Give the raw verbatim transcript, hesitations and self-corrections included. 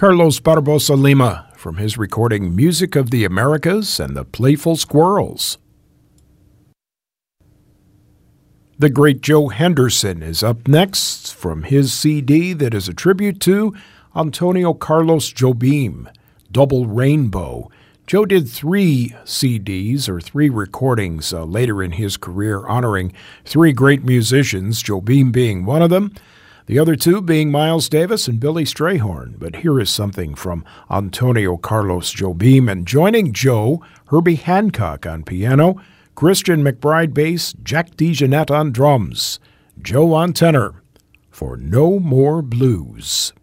Carlos Barbosa Lima from his recording Music of the Americas and the Playful Squirrels. The great Joe Henderson is up next from his C D that is a tribute to Antonio Carlos Jobim, Double Rainbow. Joe did three C Ds or three recordings uh, later in his career honoring three great musicians, Jobim being one of them, the other two being Miles Davis and Billy Strayhorn. But here is something from Antonio Carlos Jobim, and joining Joe, Herbie Hancock on piano, Christian McBride bass, Jack DeJohnette on drums, Joe on tenor, for No More Blues.